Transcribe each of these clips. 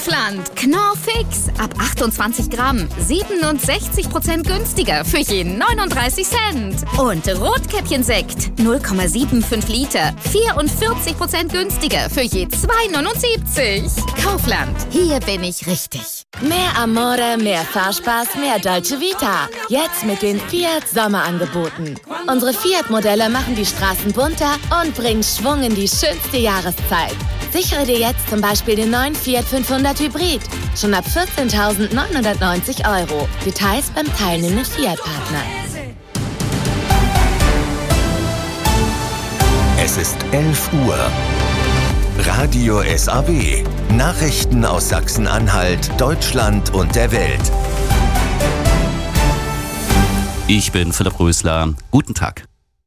Kaufland. Knorr-Fix. Ab 28 Gramm. 67% günstiger für je 39 Cent. Und Rotkäppchensekt. 0,75 Liter. 44% günstiger für je 2,79. Kaufland. Hier bin ich richtig. Mehr Amore, mehr Fahrspaß, mehr Dolce Vita. Jetzt mit den Fiat Sommerangeboten. Unsere Fiat-Modelle machen die Straßen bunter und bringen Schwung in die schönste Jahreszeit. Sichere dir jetzt zum Beispiel den neuen Fiat 500 Hybrid. Schon ab 14.990 €. Details beim teilnehmenden Fiat-Partner. Es ist 11 Uhr. Radio SAW. Nachrichten aus Sachsen-Anhalt, Deutschland und der Welt. Ich bin Philipp Rösler. Guten Tag.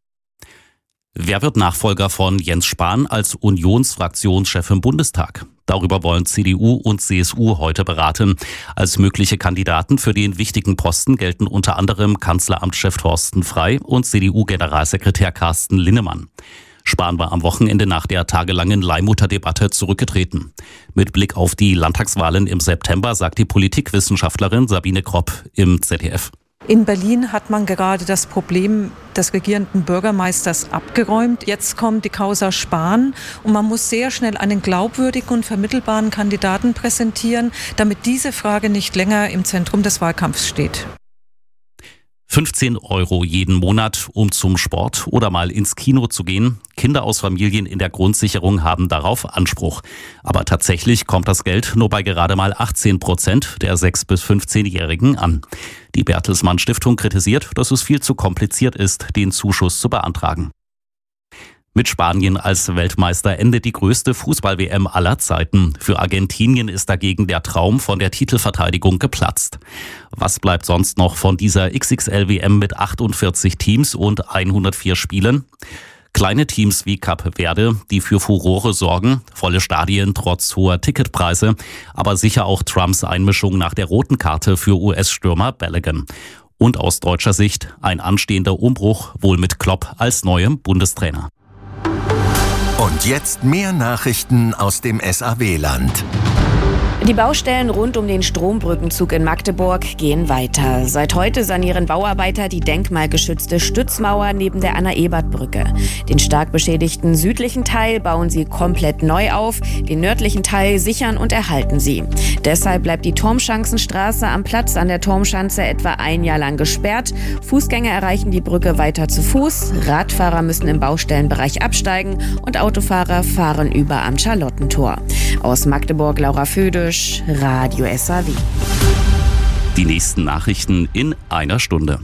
Wer wird Nachfolger von Jens Spahn als Unionsfraktionschef im Bundestag? Darüber wollen CDU und CSU heute beraten. Als mögliche Kandidaten für den wichtigen Posten gelten unter anderem Kanzleramtschef Thorsten Frey und CDU-Generalsekretär Carsten Linnemann. Spahn war am Wochenende nach der tagelangen Leihmutterdebatte zurückgetreten. Mit Blick auf die Landtagswahlen im September sagt die Politikwissenschaftlerin Sabine Kropp im ZDF. In Berlin hat man gerade das Problem des regierenden Bürgermeisters abgeräumt. Jetzt kommt die Causa Spahn und man muss sehr schnell einen glaubwürdigen und vermittelbaren Kandidaten präsentieren, damit diese Frage nicht länger im Zentrum des Wahlkampfs steht. 15 € jeden Monat, um zum Sport oder mal ins Kino zu gehen. Kinder aus Familien in der Grundsicherung haben darauf Anspruch. Aber tatsächlich kommt das Geld nur bei gerade mal 18% der 6- bis 15-Jährigen an. Die Bertelsmann Stiftung kritisiert, dass es viel zu kompliziert ist, den Zuschuss zu beantragen. Mit Spanien als Weltmeister endet die größte Fußball-WM aller Zeiten. Für Argentinien ist dagegen der Traum von der Titelverteidigung geplatzt. Was bleibt sonst noch von dieser XXL-WM mit 48 Teams und 104 Spielen? Kleine Teams wie Kap Verde, die für Furore sorgen, volle Stadien trotz hoher Ticketpreise, aber sicher auch Trumps Einmischung nach der roten Karte für US-Stürmer Balogun. Und aus deutscher Sicht ein anstehender Umbruch, wohl mit Klopp als neuem Bundestrainer. Und jetzt mehr Nachrichten aus dem SAW-Land. Die Baustellen rund um den Strombrückenzug in Magdeburg gehen weiter. Seit heute sanieren Bauarbeiter die denkmalgeschützte Stützmauer neben der Anna-Ebert-Brücke. Den stark beschädigten südlichen Teil bauen sie komplett neu auf, den nördlichen Teil sichern und erhalten sie. Deshalb bleibt die Turmschanzenstraße am Platz an der Turmschanze etwa ein Jahr lang gesperrt. Fußgänger erreichen die Brücke weiter zu Fuß, Radfahrer müssen im Baustellenbereich absteigen und Autofahrer fahren über am Charlottentor. Aus Magdeburg Laura Födisch, Radio SAW. Die nächsten Nachrichten in einer Stunde.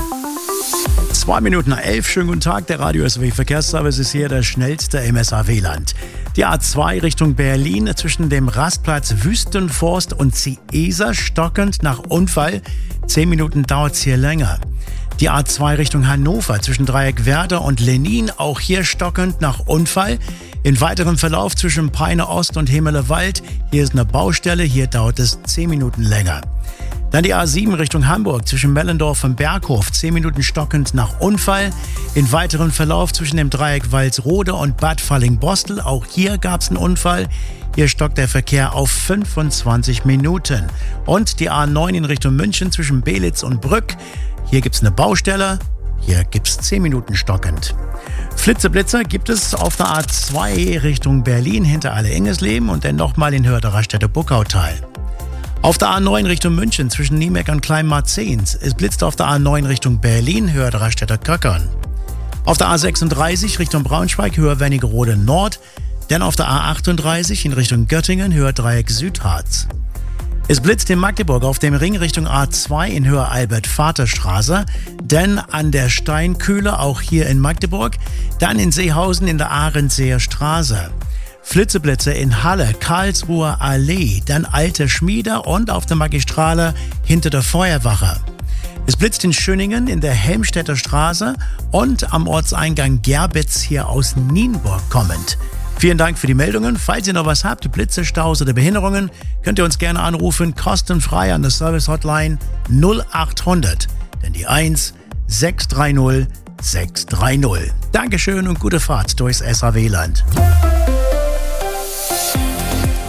11:02. Schönen guten Tag, der Radio SAW Verkehrsservice ist hier der schnellste im SAW-Land. Die A2 Richtung Berlin zwischen dem Rastplatz Wüstenforst und Ciesa stockend nach Unfall. 10 Minuten dauert es hier länger. Die A2 Richtung Hannover zwischen Dreieck Werder und Lenin, auch hier stockend nach Unfall. In weiterem Verlauf zwischen Peine Ost und Hemelewald, hier ist eine Baustelle, hier dauert es 10 Minuten länger. Dann die A7 Richtung Hamburg zwischen Mellendorf und Berghof, 10 Minuten stockend nach Unfall. In weiterem Verlauf zwischen dem Dreieck Walsrode und Bad Falling-Bostel, auch hier gab es einen Unfall. Hier stockt der Verkehr auf 25 Minuten. Und die A9 in Richtung München zwischen Belitz und Brück, hier gibt es eine Baustelle, hier gibt es 10 Minuten stockend. Flitzeblitzer gibt es auf der A2 Richtung Berlin hinter Alle-Engesleben und dann nochmal in Höhe der Raststätte Buckautal. Auf der A9 Richtung München zwischen Niemeck und Kleinmarzens. Es blitzt auf der A9 Richtung Berlin, Höhe der Raststätte Köckern. Auf der A36 Richtung Braunschweig, Höhe Wernigerode Nord. Dann auf der A38 in Richtung Göttingen, Höhe Dreieck Südharz. Es blitzt in Magdeburg auf dem Ring Richtung A2 in Höhe Albert-Vater-Straße, dann an der Steinkühle, auch hier in Magdeburg, dann in Seehausen in der Ahrensseer Straße. Flitzeblitze in Halle, Karlsruher Allee, dann Alte Schmiede und auf der Magistrale hinter der Feuerwache. Es blitzt in Schöningen in der Helmstedter Straße und am Ortseingang Gerbitz hier aus Nienburg kommend. Vielen Dank für die Meldungen. Falls ihr noch was habt, Blitze, Staus oder Behinderungen, könnt ihr uns gerne anrufen, kostenfrei an der Service-Hotline 0800, denn die 1 630 630. Dankeschön und gute Fahrt durchs SAW-Land.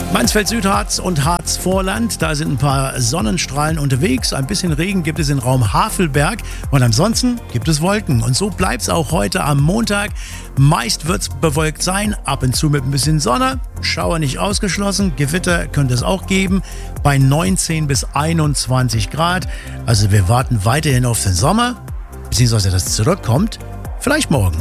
Mansfeld-Südharz und Harz-Vorland, da sind ein paar Sonnenstrahlen unterwegs. Ein bisschen Regen gibt es in Raum Havelberg und ansonsten gibt es Wolken. Und so bleibt es auch heute am Montag. Meist wird es bewölkt sein, ab und zu mit ein bisschen Sonne. Schauer nicht ausgeschlossen, Gewitter könnte es auch geben, bei 19 bis 21 Grad. Also wir warten weiterhin auf den Sommer, beziehungsweise das zurückkommt, vielleicht morgen.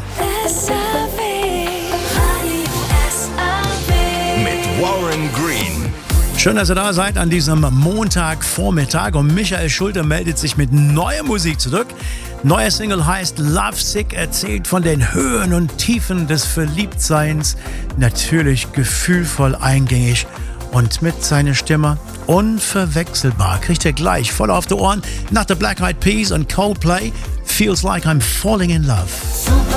Warren Green. Schön, dass ihr da seid an diesem Montagvormittag und Michael Schulte meldet sich mit neuer Musik zurück. Neuer Single heißt Love Sick, erzählt von den Höhen und Tiefen des Verliebtseins. Natürlich gefühlvoll eingängig und mit seiner Stimme unverwechselbar. Kriegt ihr gleich voll auf die Ohren nach The Black Eyed Peas und Coldplay. Feels like I'm falling in love.